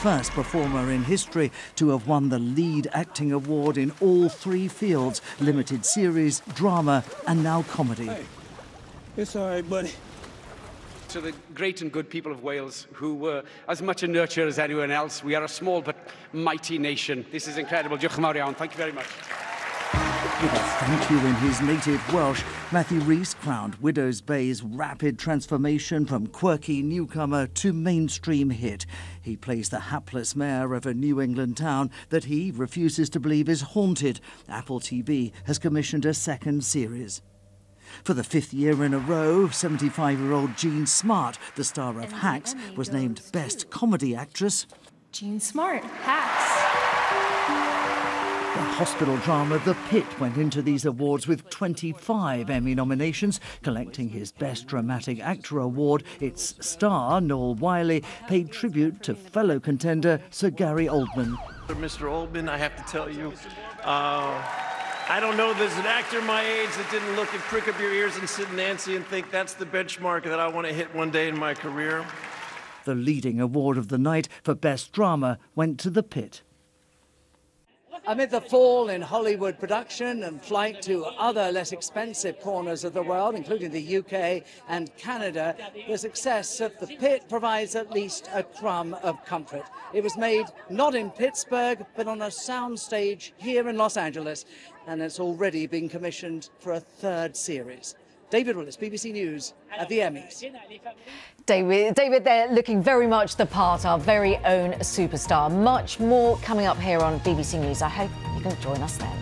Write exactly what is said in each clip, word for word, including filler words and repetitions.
first performer in history to have won the lead acting award in all three fields: limited series, drama and now comedy. Hey, it's all right, buddy. To the great and good people of Wales, who were as much a nurture as anyone else. We are a small but mighty nation. This is incredible. Diolch yn fawr iawn. Thank you very much. With a thank you in his native Welsh, Matthew Rhys crowned Widows Bay's rapid transformation from quirky newcomer to mainstream hit. He plays the hapless mayor of a New England town that he refuses to believe is haunted. Apple T V has commissioned a second series. For the fifth year in a row, seventy-five-year-old Jean Smart, the star of Hacks, was named Best Comedy Actress. Jean Smart, Hacks. The hospital drama The Pit went into these awards with twenty-five Emmy nominations, collecting his Best Dramatic Actor award. Its star, Noel Wiley, paid tribute to fellow contender Sir Gary Oldman. Mister Oldman, I have to tell you, uh, I don't know there's an actor my age that didn't look and prick up your ears and Sid and Nancy and think that's the benchmark that I want to hit one day in my career. The leading award of the night for Best Drama went to The Pit. Amid the fall in Hollywood production and flight to other less expensive corners of the world, including the U K and Canada, the success of The Pit provides at least a crumb of comfort. It was made not in Pittsburgh, but on a soundstage here in Los Angeles, and it's already been commissioned for a third series. David Willis, B B C News at the Emmys. David, David, they're looking very much the part, our very own superstar. Much more coming up here on B B C News. I hope you can join us then.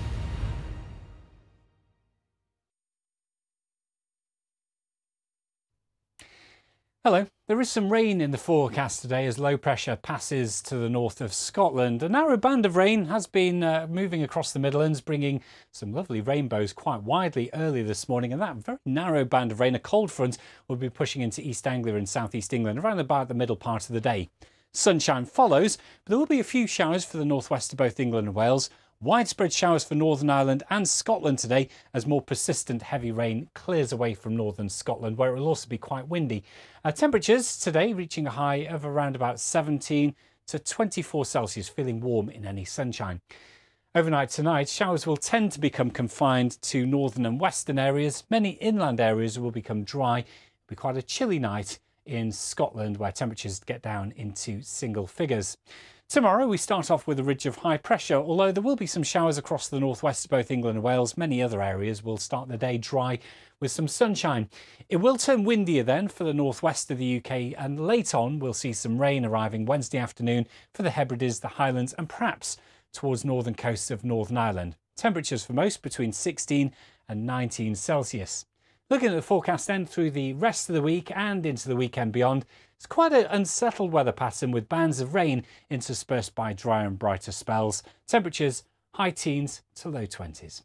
Hello. There is some rain in the forecast today as low pressure passes to the north of Scotland. A narrow band of rain has been uh, moving across the Midlands, bringing some lovely rainbows quite widely early this morning. And that very narrow band of rain, a cold front, will be pushing into East Anglia and South East England around about the middle part of the day. Sunshine follows, but there will be a few showers for the northwest of both England and Wales. Widespread showers for Northern Ireland and Scotland today as more persistent heavy rain clears away from northern Scotland, where it will also be quite windy. Uh, temperatures today reaching a high of around about seventeen to twenty-four Celsius, feeling warm in any sunshine. Overnight tonight, showers will tend to become confined to northern and western areas. Many inland areas will become dry. It'll be quite a chilly night in Scotland, where temperatures get down into single figures. Tomorrow we start off with a ridge of high pressure, although there will be some showers across the northwest of both England and Wales. Many other areas will start the day dry with some sunshine. It will turn windier then for the northwest of the U K, and late on we'll see some rain arriving Wednesday afternoon for the Hebrides, the Highlands and perhaps towards northern coasts of Northern Ireland. Temperatures for most between sixteen and nineteen Celsius. Looking at the forecast then through the rest of the week and into the weekend beyond, it's quite an unsettled weather pattern with bands of rain interspersed by drier and brighter spells. Temperatures high teens to low twenties.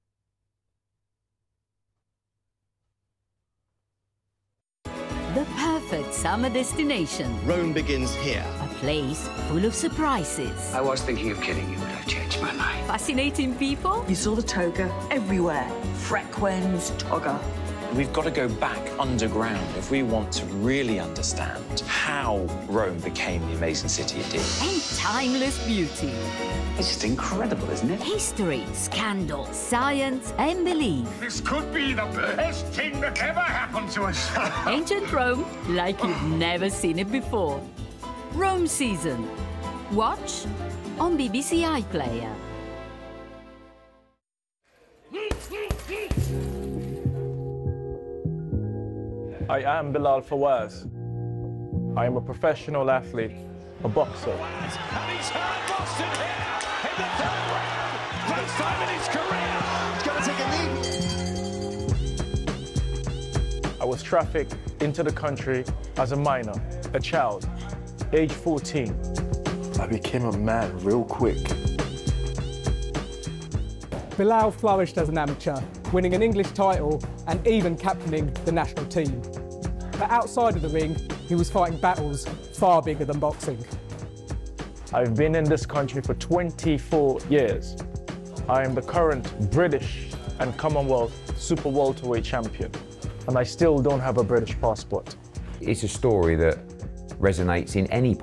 The perfect summer destination. Rome begins here. A place full of surprises. I was thinking of killing you, but I've changed my mind. Fascinating people. You saw the toga everywhere. Frequens, toga. We've got to go back underground if we want to really understand how Rome became the amazing city it did. And timeless beauty. It's just incredible, isn't it? History, scandal, science and belief. This could be the best thing that ever happened to us. Ancient Rome like you've never seen it before. Rome season. Watch on B B C iPlayer. I am Bilal Fawaz. I am a professional athlete, a boxer. And he's hurt Boston here in the third round. First time in his career. He's going to take a knee. I was trafficked into the country as a minor, a child, age fourteen. I became a man real quick. Bilal flourished as an amateur, winning an English title and even captaining the national team. But outside of the ring, he was fighting battles far bigger than boxing. I've been in this country for twenty-four years. I am the current British and Commonwealth Super Welterweight champion, and I still don't have a British passport. It's a story that resonates in any